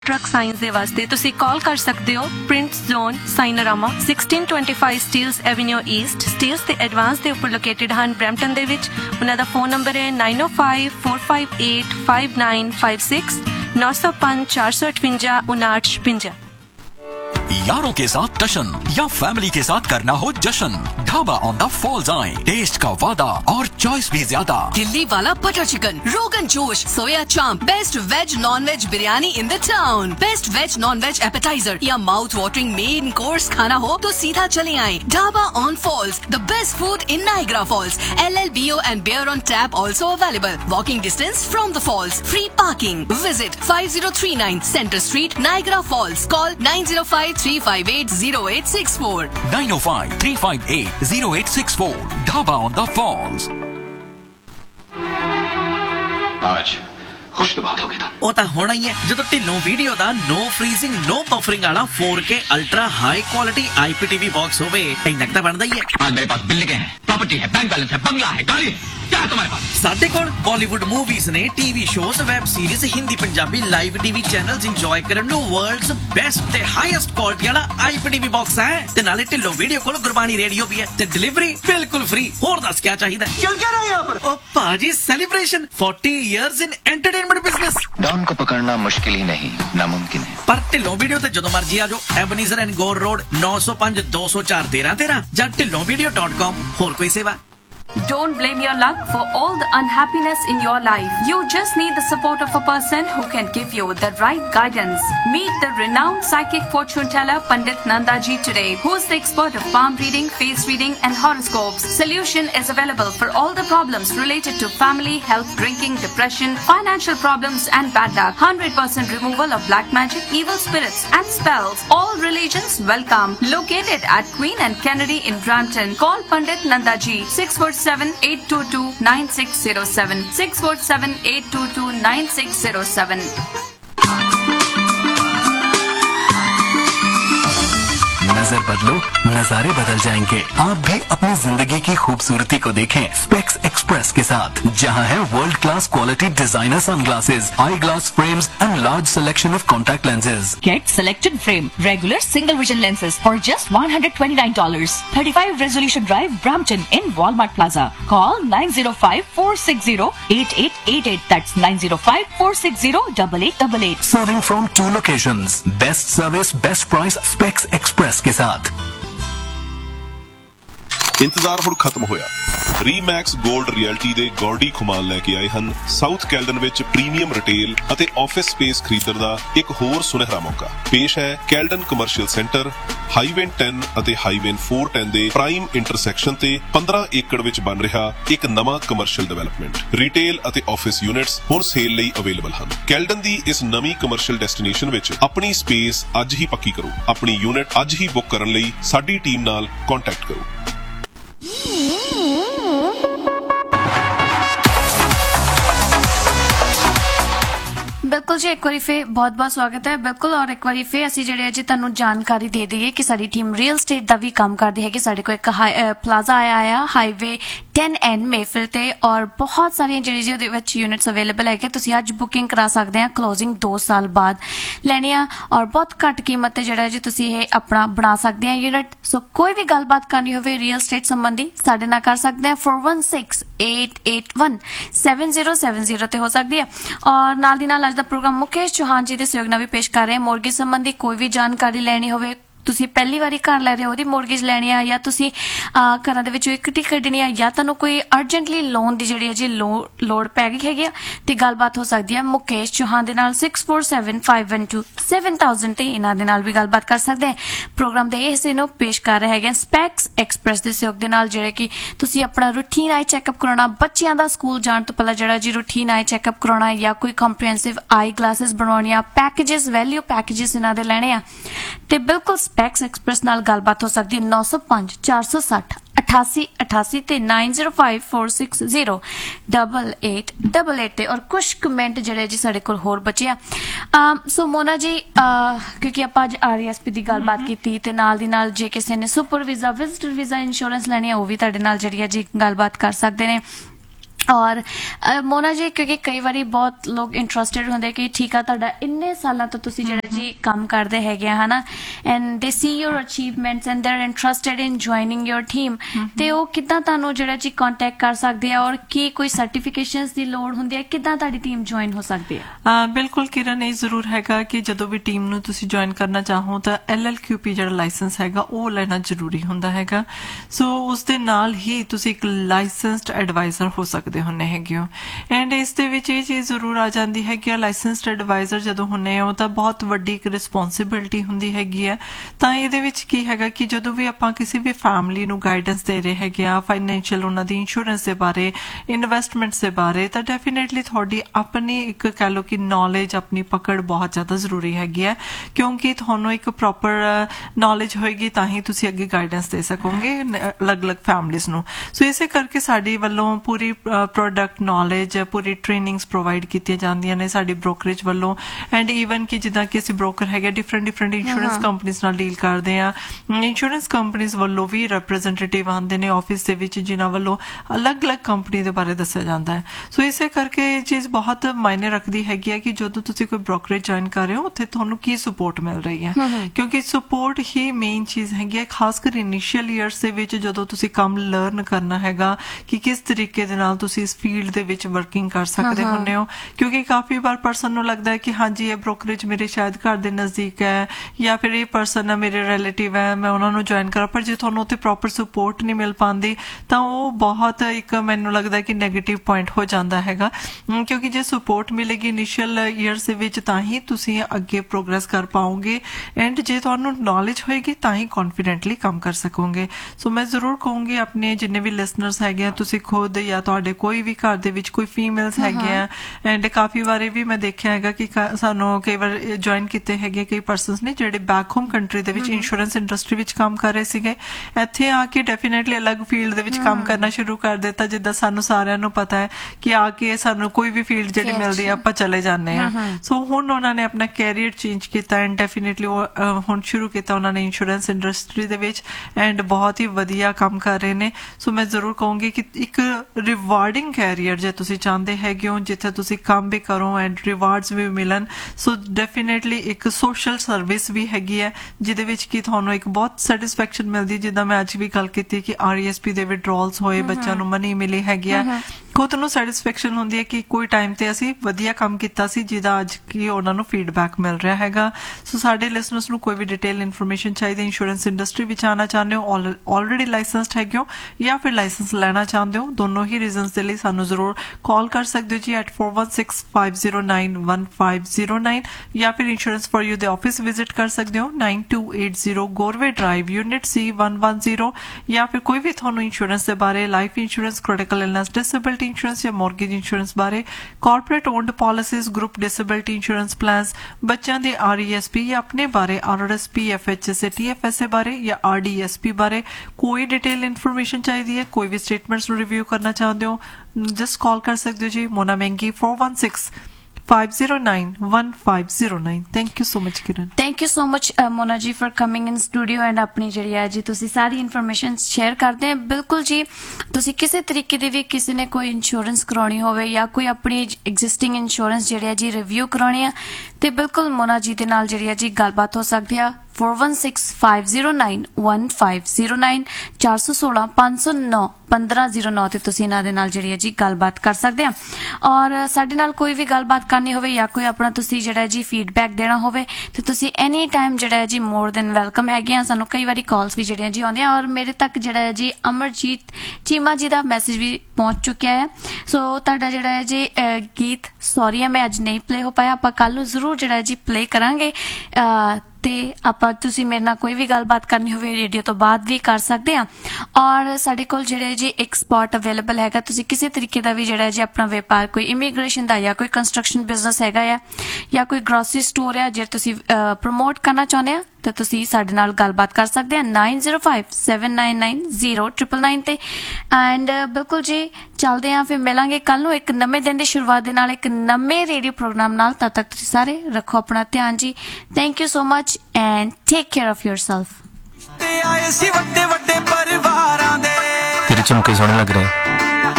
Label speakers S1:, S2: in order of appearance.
S1: Truck science दे वास्ते तुसी call कर सकते हो print zone साइनरामा 1625 steels Avenue east steels ते एडवांस दे ऊपर लोकेटेड हन ब्रैम्पटन दे विच उन्हां दा फोन नंबर है 9054585956 905 458 5956।
S2: यारों के साथ टशन या फैमिली के साथ करना हो जश्न, ढाबा ऑन द फॉल्स आए, टेस्ट का वादा और चॉइस भी ज्यादा।
S3: दिल्ली वाला butter chicken, rogan josh, soya chaap, best veg non veg biryani in the town, best veg non veg appetiser या माउथ वाटरिंग मेन कोर्स खाना हो तो सीधा चले आए dhaba on false, the best food in Niagara Falls, LLBO and beer on tap also available, walking distance from the falls, free parking, visit 5039 Center Street, Niagara Falls, call 9053580864
S2: 9053580864 dhaba on the false.
S4: आज खुश तो बात होगी तुम।
S5: ਉਹ ਤਾਂ ਹੋਣਾ ਹੀ ਹੈ ਜਦੋਂ ਢਿੱਲੋਂ ਵੀਡੀਓ ਦਾ ਨੋ ਫਰੀਜ਼ਿੰਗ ਨੋ ਬਫਰਿੰਗ ਵਾਲਾ 4K ultra high quality IPTV box ਹੋਵੇ ਇੰਨਾ ਤਾਂ ਬਣਦਾ ਹੀ ਹੈ।
S4: आज मेरे पास बिल्डिंग है, प्रॉपर्टी है, बैंक बैलेंस है, बंगला है, गाड़ी है, क्या है तुम्हारे पास?
S5: ਸਾਡੇ ਕੋਲ ਬਾਲੀਵੁੱਡ ਮੂਵੀਜ਼ ਨੇ, TV shows, web series, Hindi Punjabi live TV channels enjoy ਕਰਨ ਨੂੰ ਵਰਲਡਸ ਬੈਸਟ ਤੇ ਹਾਈਐਸਟ ਕੁਆਲਿਟੀ ਵਾਲਾ IPTV ਬਾਕਸ ਹੈ ਤੇ ਨਾਲੇ ਢਿੱਲੋਂ ਵੀਡੀਓ ਕੋਲ ਗੁਰਬਾਣੀ ਰੇਡੀਓ ਵੀ ਹੈ ਤੇ ਡਿਲੀਵਰੀ ਬਿਲਕੁਲ ਫ੍ਰੀ। ਹੋਰ ਦੱਸ ਕੀ ਚਾਹੀਦਾ?
S6: चल क्या रहा है यहाँ पर?
S5: ਉਹ ਭਾਜੀ ਸੈਲੀਬ੍ਰੇਸ਼ਨ 40 ਇਅਰਸ ਇਨ ਐਂਟਰਟੇਨਮੈਂਟ ਬਿਜ਼ਨਸ।
S4: डॉन को पकड़ना मुश्किल ही नहीं, नामुमकिन है।
S5: ਪਰ ਢਿੱਲੋਂ ਵੀਡੀਓ ਤੇ ਜਦੋਂ ਮਰਜੀ ਆ ਜਾਓ, ਐਬਨੀਜ਼ਰ ਐਂਡ ਗੋਰ ਰੋਡ 905 204 1313 ਜਾਂ ਢਿੱਲੋਂvideo.com। ਹੋਰ ਕੋਈ ਸੇਵਾ?
S1: Don't blame your luck for all the unhappiness in your life. You just need the support of a person who can give you the right guidance. Meet the renowned psychic fortune teller Pandit Nandaji today, who is the expert of palm reading, face reading and horoscopes. Solution is available for all the problems related to family, health, drinking, depression, financial problems and bad luck. 100% removal of black magic, evil spirits and spells. All religions welcome. Located at Queen and Kennedy in Brampton. Call Pandit Nandaji 647-822-9607 647-822-9607।
S2: नजर बदलो, नजारे बदल जाएंगे। आप भी अपनी जिंदगी की खूबसूरती को देखें स्पेक्स एक्सप्रेस के साथ, जहां है world class quality designer sunglasses, I glass frames and large selection of contact lenses.
S7: Get selected frame, regular single vision lenses for just $129. 35 resolution drive, Brampton in Walmart Plaza. Call 905-460-8888. That's 905-460-8888.
S2: Serving from 2 locations. Best service, best price, Specs Express के साथ।
S8: ਇੰਤਜ਼ਾਰ ਹੁਣ ਖਤਮ ਹੋਇਆ। ਰੀਮੈਕਸ 골ਡ reality ਦੇ ਗੌਰਡੀ ਖੁਮਾਨ ਲੈ ਕੇ ਆਏ ਹਨ ਸਾਊਥ ਕੈਲਡਨ ਵਿੱਚ ਪ੍ਰੀਮੀਅਮ ਰਿਟੇਲ ਅਤੇ ਆਫਿਸ ਸਪੇਸ ਖਰੀਦਣ ਦਾ ਇੱਕ ਹੋਰ ਸੁਨਹਿਰਾ ਮੌਕਾ। ਪੇਸ਼ ਹੈ ਕੈਲਡਨ ਕਮਰਸ਼ੀਅਲ ਸੈਂਟਰ, ਹਾਈਵੇ 10 ਅਤੇ ਹਾਈਵੇ 410 ਦੇ ਪ੍ਰਾਈਮ ਇੰਟਰਸੈਕਸ਼ਨ ਤੇ 15 ਏਕੜ ਵਿੱਚ ਬਣ ਰਿਹਾ ਇੱਕ ਨਵਾਂ ਕਮਰਸ਼ੀਅਲ ਡਿਵੈਲਪਮੈਂਟ। ਰਿਟੇਲ ਅਤੇ ਆਫਿਸ ਯੂਨਿਟਸ ਹੁਣ ਸੇਲ ਲਈ ਅਵੇਲੇਬਲ ਹਨ। ਕੈਲਡਨ ਦੀ ਇਸ ਨਵੀਂ ਕਮਰਸ਼ੀਅਲ ਡੈਸਟੀਨੇਸ਼ਨ ਵਿੱਚ ਆਪਣੀ ਸਪੇਸ ਅੱਜ ਹੀ ਪੱਕੀ ਕਰੋ। ਆਪਣੀ ਯੂਨਿਟ ਅੱਜ ਹੀ ਬੁੱਕ ਕਰਨ ਲਈ ਸਾਡੀ ਟੀਮ ਨਾਲ ਕੰਟੈਕਟ ਕਰੋ।
S1: बिल्कुल जी, एक बार फिर बहुत बहुत स्वागत है। बिल्कुल, और एक बार फिर ਅਸੀਂ ਜਿਹੜੇ ਅਜੇ ਤੁਹਾਨੂੰ ਜਾਣਕਾਰੀ ਦੇ ਦਈਏ ਕਿ ਸਾਡੀ ਟੀਮ ਰੀਅਲ ਸਟੇਟ ਦਾ ਵੀ ਕੰਮ ਕਰਦੀ ਹੈ ਕਿ ਸਾਡੇ ਕੋਲ ਇੱਕ ਪਲਾਜ਼ਾ ਆਇਆ ਆ ਹਾਈਵੇ 10N ਮੇਫਿਲ ਤੇ, ਔਰ ਬਹੁਤ ਸਾਰੀਆਂ ਜਿਹੜੀ ਜੀ ਉਹਦੇ ਵਿੱਚ ਯੂਨਿਟਸ ਅਵੇਲੇਬਲ ਹੈ ਕਿ ਤੁਸੀਂ ਅੱਜ ਬੁਕਿੰਗ ਕਰਾ ਸਕਦੇ ਆ। ਕਲੋਜ਼ਿੰਗ 2 ਸਾਲ ਬਾਅਦ ਲੈਣੀ ਆ ਔਰ ਬਹੁਤ ਘੱਟ ਕੀਮਤ ਤੇ ਜਿਹੜਾ ਜੀ ਤੁਸੀਂ ਇਹ ਆਪਣਾ ਬਣਾ ਸਕਦੇ ਆ ਯੂਨਿਟ। ਸੋ ਕੋਈ ਵੀ ਗੱਲਬਾਤ ਕਰਨੀ ਹੋਵੇ ਰੀਅਲ ਸਟੇਟ ਸੰਬੰਧੀ ਸਾਡੇ ਨਾਲ ਕਰ ਸਕਦੇ ਆ 4168817070 ਤੇ ਹੋ ਸਕਦੀ ਹੈ। ਔਰ ਨਾਲ ਦੀ ਨਾਲ ਅੱਜ ਦਾ ਪ੍ਰੋਗਰਾਮ ਮੁਕੇਸ਼ ਚੌਹਾਨ ਜੀ ਦੇ ਸਹਿਯੋਗ ਨਾਲ ਵੀ ਪੇਸ਼ ਕਰ ਰਹੇ ਹਾਂ। ਮੋਰਗੇਜ ਸੰਬੰਧੀ ਕੋਈ ਵੀ ਜਾਣਕਾਰੀ ਲੈਣੀ ਹੋਵੇ, ਤੁਸੀਂ ਪਹਿਲੀ ਵਾਰੀ ਘਰ ਲੈ ਰਹੇ ਹੋ, ਉਹਦੀ ਮੋਰਗੇਜ ਲੈਣੀ ਆ, ਜਾਂ ਤੁਸੀਂ ਘਰਾਂ ਦੇ ਵਿੱਚੋਂ ਇਕੱਠੀ ਕੱਢਣੀ ਆ, ਜਾਂ ਤੁਹਾਨੂੰ ਕੋਈ ਅਰਜੈਂਟਲੀ ਲੋਨ ਦੀ ਜਿਹੜੀ ਹੈ ਜੀ ਲੋੜ ਪੈ ਗਈ ਹੈਗੀ ਆ, ਤੇ ਗੱਲਬਾਤ ਹੋ ਸਕਦੀ ਹੈ ਮੁਕੇਸ਼ ਚੌਹਾਨ ਦੇ ਨਾਲ 6475127000 ਤੇ ਇਹਨਾਂ ਦੇ ਨਾਲ ਵੀ ਗੱਲਬਾਤ ਕਰ ਸਕਦੇ ਆ। ਪ੍ਰੋਗਰਾਮ ਦੇ ਇਸ ਨੂੰ ਪੇਸ਼ ਕਰ ਰਹੇ ਹੈਗੇ ਸਪੈਕਸ ਐਕਸਪ੍ਰੈਸ ਦੇ ਸਹਿਯੋਗ ਦੇ ਨਾਲ, ਜਿਹੜੇ ਕਿ ਤੁਸੀਂ ਆਪਣਾ ਰੂਟੀਨ ਆਈ ਚੈੱਕਅਪ ਕਰਾਉਣਾ, ਬੱਚਿਆਂ ਦਾ ਸਕੂਲ ਜਾਣ ਤੋਂ ਪਹਿਲਾਂ ਜਿਹੜਾ ਜੀ ਰੂਟੀਨ ਆਈ ਚੈੱਕਅਪ ਕਰਾਉਣਾ, ਜਾਂ ਕੋਈ ਕੰਪਰੀਹੈਂਸਿਵ ਆਈ ਗਲਾਸਿਸ ਬਣਾਉਣੀਆਂ, ਪੈਕੇजेस ਵੈਲਿਊ ਪੈਕੇजेस ਇਹਨਾਂ ਦੇ ਲੈਣੇ ਆ, ਤੇ ਬਿਲਕੁਲ ਸਪੈਕਸ ਐਕਸਪ੍ਰੈਸ ਨਾਲ ਗੱਲਬਾਤ ਹੋ ਸਕਦੀ ਹੈ 905 460 8888 ਤੇ 9054608888 ਤੇ। ਔਰ ਕੁਝ ਕਮੈਂਟ ਜਿਹੜੇ ਜੀ ਸਾਡੇ ਕੋਲ ਹੋਰ ਬਚੇ ਆ। ਸੋ ਮੋਨਾ ਜੀ, ਕਿਉਂਕਿ ਆਪਾਂ ਅੱਜ RESP ਦੀ ਗੱਲਬਾਤ ਕੀਤੀ ਤੇ ਨਾਲ ਦੀ ਨਾਲ ਜੇ ਕਿਸੇ ਨੇ super visa, visitor visa insurance ਲੈਣੀ ਆ, ਉਹ ਵੀ ਤੁਹਾਡੇ ਨਾਲ ਜਿਹੜੀ ਹੈ ਜੀ ਗੱਲਬਾਤ ਕਰ ਸਕਦੇ ਨੇ। और मोना जी क्योंकि कई बारी बहुत लोग इंटरस्टेड होंगे कि ठीक है तुहाडा इन्ने सालों तो तुसी जिहड़ा जी काम करते हैगे है ना and they see your achievements and they are interested in joining your team ते वो किदां तुहानू जिहड़ा जी कांटेक्ट कर सकदे हैं और की कोई सर्टिफिकेशंस दी लोड़ हुंदी है किदां तुहाडी टीम ज्वाइन हो सकदी है?
S6: बिल्कुल किरण ये जरूर हैगा कि जदों भी टीम नू तुसी ज्वाइन करना चाहो तो LLQP जिहड़ा लाइसेंस हैगा वो लेना जरूरी हुंदा हैगा। सो उस दे नाल ही तुसी एक लाइसेंस्ड एडवाइजर हो सकदे ਹੁੰਨੇ ਹੈਗੇ ਹੋ ਐਂਡ ਇਸ ਦੇ ਵਿੱਚ ਇਹ ਚੀਜ਼ ਜ਼ਰੂਰ ਆ ਜਾਂਦੀ ਹੈ ਕਿ ਲਾਇਸੈਂਸਡ ਐਡਵਾਈਜ਼ਰ ਜਦੋਂ ਹੁੰਨੇ ਹੋ ਤਾਂ ਬਹੁਤ ਵੱਡੀ ਇੱਕ ਰਿਸਪੌਂਸਿਬਿਲਟੀ ਹੁੰਦੀ ਹੈਗੀ ਹੈ। ਤਾਂ ਇਹਦੇ ਵਿੱਚ ਕੀ ਹੈਗਾ ਕਿ ਜਦੋਂ ਵੀ ਆਪਾਂ ਕਿਸੇ ਵੀ ਫੈਮਿਲੀ ਨੂੰ ਗਾਈਡੈਂਸ ਦੇ ਰਹੇ ਹੈਗੇ ਆ ਫਾਈਨੈਂਸ਼ੀਅਲ ਉਹਨਾਂ ਦੀ ਇੰਸ਼ੋਰੈਂਸ ਦੇ ਬਾਰੇ ਇਨਵੈਸਟਮੈਂਟਸ ਦੇ ਬਾਰੇ ਤਾਂ ਡੈਫੀਨੇਟਲੀ ਤੁਹਾਡੀ ਆਪਣੀ ਇੱਕ ਕਹਿ ਲਓ ਕਿ ਨੌਲੇਜ ਆਪਣੀ ਪਕੜ ਬਹੁਤ ਜ਼ਿਆਦਾ ਜ਼ਰੂਰੀ ਹੈਗੀ ਹੈ ਕਿਉਂਕਿ ਤੁਹਾਨੂੰ ਇੱਕ ਪ੍ਰੋਪਰ ਨੌਲੇਜ ਹੋਏਗੀ ਤਾਂ ਹੀ ਤੁਸੀਂ ਅੱਗੇ ਗਾਈਡੈਂਸ ਦੇ ਸਕੋਗੇ ਅਲੱਗ-ਅਲੱਗ ਫੈਮਲੀਜ਼ ਨੂੰ। ਸੋ ਇਸੇ ਕਰਕੇ ਸਾਡੀ ਵੱਲੋਂ ਪੂਰੀ ਪ੍ਰੋਡਕਟ ਨੌਲੇਜ ਪੂਰੀ ਟ੍ਰੇਨਿੰਗਸ ਪ੍ਰੋਵਾਈਡ ਕੀਤੀਆਂ ਜਾਂਦੀਆਂ ਨੇ ਸਾਡੀ ਬ੍ਰੋਕਰੇਜ ਵੱਲੋਂ ਐਂਡ ਈਵਨ ਕਿ ਜਿੱਦਾਂ ਕਿ ਅਸੀਂ ਬ੍ਰੋਕਰ ਹੈਗੇ ਡਿਫਰੈਂਟ ਇੰਸ਼ੋਰੈਂਸ ਕੰਪਨੀਜ਼ ਨਾਲ ਡੀਲ ਕਰਦੇ ਆ ਇੰਸ਼ੋਰੈਂਸ ਕੰਪਨੀਜ਼ ਵੱਲੋਂ ਵੀ ਰਿਪਰੈਜ਼ੈਂਟੇਟਿਵ ਆਉਂਦੇ ਨੇ ਆਫਿਸ ਦੇ ਵਿੱਚ ਜਿਨ੍ਹਾਂ ਵੱਲੋਂ ਅਲੱਗ-ਅਲੱਗ ਕੰਪਨੀ ਦੇ ਬਾਰੇ ਦੱਸਿਆ ਜਾਂਦਾ ਹੈ। ਸੋ ਇਸੇ ਕਰਕੇ ਇਹ ਚੀਜ਼ ਬਹੁਤ ਮਾਇਨੇ ਰੱਖਦੀ ਹੈਗੀ ਹੈ ਕਿ ਜਦੋਂ ਤੁਸੀਂ ਕੋਈ ਬ੍ਰੋਕਰੇਜ ਜੁਆਇਨ ਕਰ ਰਹੇ ਹੋ ਉੱਥੇ ਤੁਹਾਨੂੰ ਕੀ ਸਪੋਰਟ ਮਿਲ ਰਹੀ ਹੈ ਕਿਉਂਕਿ ਸਪੋਰਟ ਹੀ ਮੇਨ ਚੀਜ਼ ਹੈਗੀ ਹੈ ਖਾਸ ਕਰ ਇਨੀਸ਼ੀਅਲ ਈਅਰਸ ਦੇ ਵਿੱਚ ਜਦੋਂ ਤੁਸੀਂ ਕੰਮ ਲਰਨ ਕਰਨਾ ਹੈਗਾ ਕਿ ਕਿਸ ਤਰੀਕੇ ਦੇ ਨਾਲ ਤੁਸੀਂ ਇਸ ਫੀਲਡ ਦੇ ਵਿੱਚ ਵਰਕਿੰਗ ਕਰ ਸਕਦੇ ਹੁੰਦੇ ਹੋ ਕਿਉਂਕਿ ਕਾਫੀ ਵਾਰ ਪਰਸਨ ਨੂੰ ਲੱਗਦਾ ਹੈ ਕਿ ਹਾਂਜੀ ਇਹ ਬ੍ਰੋਕਰੇਜ ਮੇਰੇ ਸ਼ਾਇਦ ਘਰ ਦੇ ਨਜ਼ਦੀਕ ਹੈ ਜਾਂ ਫਿਰ ਇਹ ਪਰਸਨ ਮੇਰੇ ਰਿਲੇਟਿਵ ਹੈ ਮੈਂ ਉਹਨਾਂ ਨੂੰ ਜੁਆਇਨ ਕਰਾਂ ਪਰ ਜੇ ਤੁਹਾਨੂੰ ਉੱਥੇ ਪ੍ਰੋਪਰ ਸਪੋਰਟ ਨਹੀਂ ਮਿਲ ਪਾਉਂਦੀ ਤਾਂ ਉਹ ਬਹੁਤ ਇੱਕ ਮੈਨੂੰ ਲੱਗਦਾ ਕਿ ਨੈਗੇਟਿਵ ਪੁਆਇੰਟ ਹੋ ਜਾਂਦਾ ਹੈਗਾ ਕਿਉਂਕਿ ਜੇ ਸਪੋਰਟ ਮਿਲੇਗੀ ਇਨੀਸ਼ੀਅਲ ਈਅਰਸ ਦੇ ਵਿੱਚ ਤਾਂ ਹੀ ਤੁਸੀਂ ਅੱਗੇ ਪ੍ਰੋਗਰੈਸ ਕਰ ਪਾਓਗੇ ਐਂਡ ਜੇ ਤੁਹਾਨੂੰ ਨੌਲੇਜ ਹੋਏਗੀ ਤਾਂ ਹੀ ਕੌਨਫੀਡੈਂਟਲੀ ਕੰਮ ਕਰ ਸਕੋਗੇ। ਸੋ ਮੈਂ ਜ਼ਰੂਰ ਕਹੂੰਗੀ ਆਪਣੇ ਜਿੰਨੇ ਵੀ ਲਿਸਨਰਸ ਹੈਗੇ ਆ ਤੁਸੀਂ ਖੁਦ ਜਾਂ ਤੁਹਾਡੇ ਕੋਈ ਵੀ ਘਰ ਦੇ ਵਿੱਚ ਕੋਈ ਫੀਮੇਲਸ ਹੈਗੇ ਆ ਐਂਡ ਕਾਫੀ ਵਾਰੀ ਵੀ ਮੈਂ ਦੇਖਿਆ ਹੈਗਾ ਕਿ ਸਾਨੂੰ ਕਈ ਵਾਰ ਜੁਆਇਨ ਕੀਤੇ ਹੈਗੇ ਕਈ ਪਰਸਨਸ ਨੇ ਜਿਹੜੇ ਬੈਕ ਹੋਮ ਕੰਟਰੀ ਦੇ ਵਿੱਚ ਇੰਸ਼ੋਰੈਂਸ ਇੰਡਸਟਰੀ ਵਿੱਚ ਕੰਮ ਕਰ ਰਹੇ ਸੀਗੇ ਇੱਥੇ ਆ ਕੇ ਡੈਫੀਨੇਟਲੀ ਅਲੱਗ ਫੀਲਡ ਦੇ ਵਿੱਚ ਕੰਮ ਕਰਨਾ ਸ਼ੁਰੂ ਕਰ ਦਿੱਤਾ ਜਿੱਦਾਂ ਸਾਨੂੰ ਸਾਰਿਆਂ ਨੂੰ ਪਤਾ ਹੈ ਕਿ ਆ ਕੇ ਸਾਨੂੰ ਕੋਈ ਵੀ ਫੀਲਡ ਜਿਹੜੀ ਮਿਲਦੀ ਹੈ ਆਪਾਂ ਚਲੇ ਜਾਂਦੇ ਆ। ਸੋ ਹੁਣ ਉਹਨਾਂ ਨੇ ਆਪਣਾ ਕੈਰੀਅਰ ਚੇਂਜ ਕੀਤਾ ਐਂਡ ਡੈਫੀਨੇਟਲੀ ਹੁਣ ਸ਼ੁਰੂ ਕੀਤਾ ਉਹਨਾਂ ਨੇ ਇੰਸ਼ੋਰੈਂਸ ਇੰਡਸਟਰੀ ਦੇ ਵਿੱਚ ਐਂਡ ਬਹੁਤ ਹੀ ਵਧੀਆ ਕੰਮ ਕਰ ਰਹੇ ਨੇ। ਸੋ ਮੈਂ ਜ਼ਰੂਰ ਕਹੂੰਗੀ ਕਿ ਇੱਕ ਰਿਵਾਰਡਿੰਗ ਕੈਰੀਅਰ ਜੇ ਤੁਸੀਂ ਚਾਹੁੰਦੇ ਹੈਗੇ ਹੋ ਜਿੱਥੇ ਤੁਸੀਂ ਕੰਮ ਵੀ ਕਰੋ ਐਂਡ ਰਿਵਾਰਡਸ ਵੀ ਮਿਲਣ ਸੋ ਡੈਫੀਨੇਟਲੀ ਇੱਕ ਸੋਸ਼ਲ ਸਰਵਿਸ ਵੀ ਹੈਗੀ ਹੈ ਜਿਹਦੇ ਵਿੱਚ ਕਿ ਤੁਹਾਨੂੰ ਇੱਕ ਬਹੁਤ ਸੈਟਿਸਫੈਕਸ਼ਨ ਮਿਲਦੀ ਜਿੱਦਾਂ ਮੈਂ ਅੱਜ ਵੀ ਗੱਲ ਕੀਤੀ ਕਿ RESP ਦੇ ਵਿਡਰੋਲਸ ਹੋਏ ਬੱਚਿਆਂ ਨੂੰ ਮਨੀ ਮਿਲੀ ਹੈਗੀ ਆ ਖੁਦ ਨੂੰ ਸੈਟਿਸਫੈਕਸ਼ਨ ਹੁੰਦੀ ਹੈ ਕਿ ਕੋਈ ਟਾਈਮ ਤੇ ਅਸੀਂ ਵਧੀਆ ਕੰਮ ਕੀਤਾ ਸੀ ਜਿਹਦਾ ਅੱਜ ਕੀ ਉਹਨਾਂ ਨੂੰ ਫੀਡਬੈਕ ਮਿਲ ਰਿਹਾ ਹੈਗਾ। ਸੋ ਸਾਡੇ ਲਿਸਨਰਸ ਨੂੰ ਕੋਈ ਵੀ ਡਿਟੇਲ ਇਨਫੋਰਮੇਸ਼ਨ ਚਾਹੀਦੀ ਇੰਸ਼ੋਰੈਂਸ ਇੰਡਸਟਰੀ ਵਿੱਚ ਆਉਣਾ ਚਾਹੁੰਦੇ ਹੋ ਆਲਰੇਡੀ ਲਾਇਸੈਂਸਡ ਹੈਗੇ ਹੋ ਜਾਂ ਫਿਰ ਲਾਇਸੈਂਸ ਲੈਣਾ ਚਾਹੁੰਦੇ ਹੋ ਦੋਨੋਂ ਹੀ ਰੀਜ਼ਨਸ ਦੇ ਲਈ ਸਾਨੂੰ ਜ਼ਰੂਰ ਕਾਲ ਕਰ ਸਕਦੇ ਹੋ ਜੀ at 4165091509 ਜਾਂ ਫਿਰ ਇੰਸ਼ੋਰੈਂਸ ਫॉर ਯੂ ਦੇ ਆਫਿਸ ਵਿਜ਼ਿਟ ਕਰ ਸਕਦੇ ਹੋ 9280 ਗੋਰਵੇ ਡਰਾਈਵ ਯੂਨਿਟ C110 ਜਾਂ ਫਿਰ ਕੋਈ ਵੀ ਤੁਹਾਨੂੰ ਇੰਸ਼ੋਰੈਂਸ ਦੇ ਬਾਰੇ life insurance critical illness disability insurance या मॉर्गेज इंश्योरेंस बारे corporate owned policies group disability insurance plans बच्चों के RESP या अपने बारे RRSP FHSA TFSA बारे या RDSP बारे कोई डिटेल इन्फॉर्मेशन चाहिए है कोई भी स्टेटमेंट्स रिव्यू करना चाहते हो जस्ट कॉल कर सकते हो जी मोना महंगी 416-509-1509। Thank you so much Kiran.
S1: Thank you so much Mona ji for coming in studio and अपनी ਜਿਹੜੀ ਹੈ ਜੀ ਤੁਸੀਂ ਸਾਰੀ ਇਨਫੋਰਮੇਸ਼ਨ ਸ਼ੇਅਰ ਕਰਦੇ हैं ਬਿਲਕੁਲ ਜੀ ਤੁਸੀਂ ਕਿਸੇ ਤਰੀਕੇ ਦੀ ਵੀ ਕਿਸੇ ਨੇ ਕੋਈ ਇੰਸ਼ੋਰੈਂਸ ਕਰਾਉਣੀ ਹੋਵੇ ਜਾਂ ਕੋਈ ਆਪਣੀ ਐਗਜ਼ਿਸਟਿੰਗ ਇੰਸ਼ੋਰੈਂਸ ਜਿਹੜੀ ਹੈ ਜੀ ਰਿਵਿਊ ਕਰਾਉਣੀ ਆ ਤੇ ਬਿਲਕੁਲ ਮੋਨਾ ਜੀ ਦੇ ਨਾਲ ਜਿਹੜੀ ਹੈ ਜੀ ਗੱਲਬਾਤ ਹੋ ਸਕਦੀ ਆ 4165091509 416-509-1509 ਤੇ ਤੁਸੀਂ ਇਹਨਾਂ ਦੇ ਨਾਲ ਜਿਹੜੀ ਹੈ ਜੀ ਗੱਲਬਾਤ ਕਰ ਸਕਦੇ ਆ ਔਰ ਸਾਡੇ ਨਾਲ ਕੋਈ ਵੀ ਗੱਲਬਾਤ ਕਰਨੀ ਹੋਵੇ ਜਾਂ ਕੋਈ ਆਪਣਾ ਤੁਸੀਂ ਜਿਹੜਾ ਜੀ ਫੀਡਬੈਕ ਦੇਣਾ ਹੋਵੇ ਤੇ ਤੁਸੀਂ ਐਨੀ ਟਾਈਮ ਜਿਹੜਾ ਜੀ ਮੋਰ ਦੈਨ ਵੈਲਕਮ ਹੈਗੇ ਆ ਸਾਨੂੰ ਕਈ ਵਾਰੀ ਕਾਲਸ ਵੀ ਜਿਹੜੀਆਂ ਜੀ ਆਉਂਦੀਆਂ ਔਰ ਮੇਰੇ ਤੱਕ ਜਿਹੜਾ ਹੈ ਜੀ ਅਮਰਜੀਤ ਚੀਮਾ ਜੀ ਦਾ ਮੈਸੇਜ ਵੀ ਪਹੁੰਚ ਚੁੱਕਿਆ ਹੈ ਸੋ ਤੁਹਾਡਾ ਜਿਹੜਾ ਹੈ ਜੀ ਗੀਤ ਸੌਰੀ ਹੈ ਮੈਂ ਅੱਜ ਨਹੀਂ ਪਲੇ ਹੋ ਪਾਇਆ ਆਪਾਂ ਕੱਲ ਨੂੰ ਜ਼ਰੂਰ ਜਿਹੜਾ ਜੀ ਪਲੇ ਕਰਾਂਗੇ ਤੇ ਆਪਾਂ ਤੁਸੀਂ ਮੇਰੇ ਨਾਲ ਕੋਈ ਵੀ ਗੱਲਬਾਤ ਕਰਨੀ ਹੋਵੇ ਰੇਡੀਓ ਤੋਂ ਬਾਅਦ ਵੀ ਕਰ ਸਕਦੇ ਆ ਔਰ ਸਾਡੇ ਕੋਲ ਜਿਹੜੇ ਜੀ ਇੱਕ ਸਪੌਟ ਅਵੇਲੇਬਲ ਹੈਗਾ ਤੁਸੀਂ ਕਿਸੇ ਤਰੀਕੇ ਦਾ ਵੀ ਜਿਹੜਾ ਜੀ ਆਪਣਾ ਵਪਾਰ ਕੋਈ ਇਮੀਗ੍ਰੇਸ਼ਨ ਦਾ ਜਾਂ ਕੋਈ ਕੰਸਟਰਕਸ਼ਨ ਬਿਜ਼ਨਸ ਹੈਗਾ ਆ ਜਾਂ ਕੋਈ ਗਰੋਸਰੀ ਸਟੋਰ ਹੈ ਜੇ ਤੁਸੀਂ ਪ੍ਰਮੋਟ ਕਰਨਾ ਚਾਹੁੰਦੇ ਆ ਤਾਂ ਤੁਸੀਂ ਸਾਡੇ ਨਾਲ ਗੱਲਬਾਤ ਕਰ ਸਕਦੇ ਆ 9057990999 ਤੇ ਐਂਡ ਬਿਲਕੁਲ ਜੀ ਚੱਲਦੇ ਆ ਫਿਰ ਮਿਲਾਂਗੇ ਕੱਲ ਨੂੰ ਇੱਕ ਨਵੇਂ ਦਿਨ ਦੀ ਸ਼ੁਰੂਆਤ ਦੇ ਨਾਲ ਇੱਕ ਨਵੇਂ ਰੇਡੀਓ ਪ੍ਰੋਗਰਾਮ ਨਾਲ ਤਦ ਤੱਕ ਤੁਸੀਂ ਸਾਰੇ ਰੱਖੋ ਆਪਣਾ ਧਿਆਨ ਜੀ thank you so much and take care of yourself.
S9: तेरे झुमके सोहने लग रहे हैं